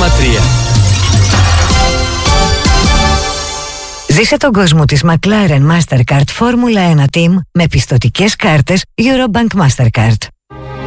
Ζήσε τον κόσμο της McLaren Mastercard Formula 1 Team με πιστωτικές κάρτες Eurobank Mastercard.